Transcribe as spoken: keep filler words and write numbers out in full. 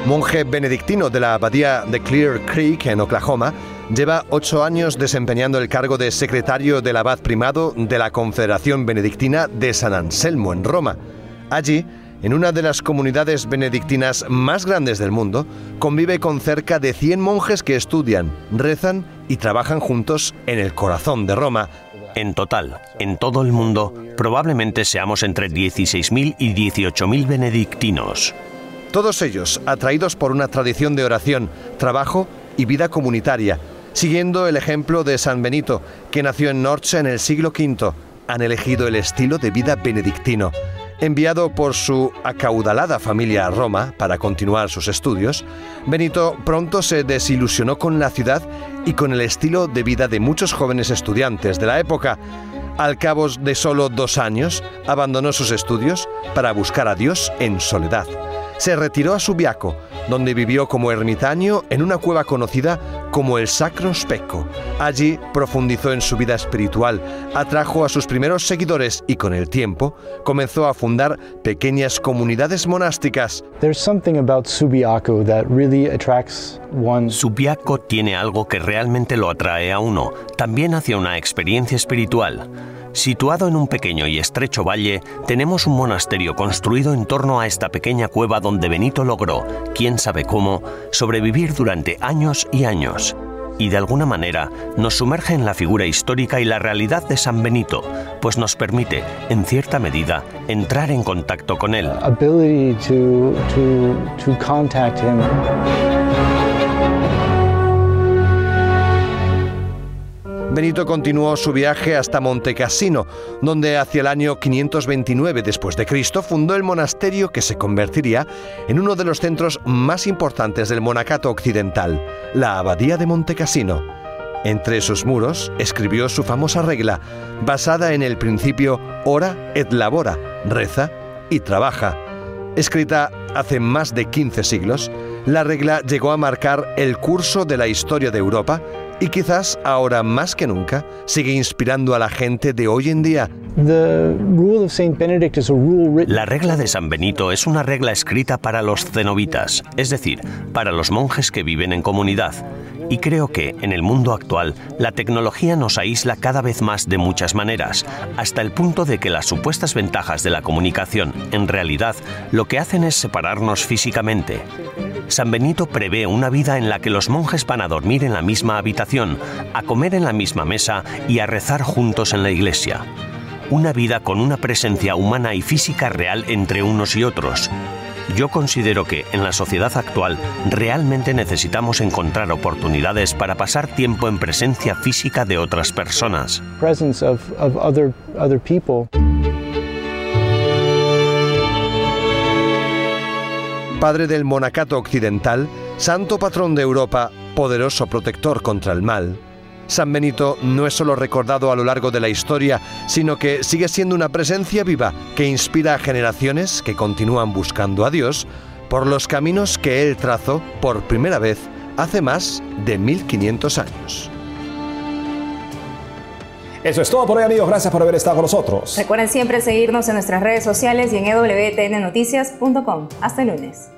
monje benedictino de la abadía de Clear Creek en Oklahoma, lleva ocho años desempeñando el cargo de secretario del abad primado de la Confederación Benedictina de San Anselmo en Roma. Allí, en una de las comunidades benedictinas más grandes del mundo, convive con cerca de cien monjes que estudian, rezan y trabajan juntos en el corazón de Roma. En total, en todo el mundo, probablemente seamos entre dieciséis mil y dieciocho mil benedictinos. Todos ellos atraídos por una tradición de oración, trabajo y vida comunitaria, siguiendo el ejemplo de San Benito, que nació en Norcia en el siglo quinto. Han elegido el estilo de vida benedictino. Enviado por su acaudalada familia a Roma para continuar sus estudios, Benito pronto se desilusionó con la ciudad y con el estilo de vida de muchos jóvenes estudiantes de la época. Al cabo de solo dos años, abandonó sus estudios para buscar a Dios en soledad. Se retiró a Subiaco, donde vivió como ermitaño en una cueva conocida como el Sacro Specco. Allí profundizó en su vida espiritual, atrajo a sus primeros seguidores y con el tiempo comenzó a fundar pequeñas comunidades monásticas. Subiaco tiene algo que realmente lo atrae a uno, también hacia una experiencia espiritual. Situado en un pequeño y estrecho valle, tenemos un monasterio construido en torno a esta pequeña cueva donde Benito logró, quién sabe cómo, sobrevivir durante años y años. Y de alguna manera nos sumerge en la figura histórica y la realidad de San Benito, pues nos permite, en cierta medida, entrar en contacto con él. Ability to, to, to contact him. Benito continuó su viaje hasta Montecassino, donde hacia el año quinientos veintinueve después de Cristo fundó el monasterio que se convertiría en uno de los centros más importantes del monacato occidental, la Abadía de Montecassino. Entre sus muros escribió su famosa regla, basada en el principio ora et labora, reza y trabaja. Escrita hace más de quince siglos, la regla llegó a marcar el curso de la historia de Europa y quizás ahora más que nunca sigue inspirando a la gente de hoy en día. La regla de San Benito es una regla escrita para los cenobitas, es decir, para los monjes que viven en comunidad. Y creo que, en el mundo actual, la tecnología nos aísla cada vez más de muchas maneras, hasta el punto de que las supuestas ventajas de la comunicación, en realidad, lo que hacen es separarnos físicamente. San Benito prevé una vida en la que los monjes van a dormir en la misma habitación, a comer en la misma mesa y a rezar juntos en la iglesia. Una vida con una presencia humana y física real entre unos y otros. Yo considero que, en la sociedad actual, realmente necesitamos encontrar oportunidades para pasar tiempo en presencia física de otras personas. Presence of, of other, other people. Padre del monacato occidental, santo patrón de Europa, poderoso protector contra el mal, San Benito no es solo recordado a lo largo de la historia, sino que sigue siendo una presencia viva que inspira a generaciones que continúan buscando a Dios por los caminos que Él trazó por primera vez hace más de mil quinientos años. Eso es todo por hoy, amigos. Gracias por haber estado con nosotros. Recuerden siempre seguirnos en nuestras redes sociales y en e w t n noticias punto com. Hasta el lunes.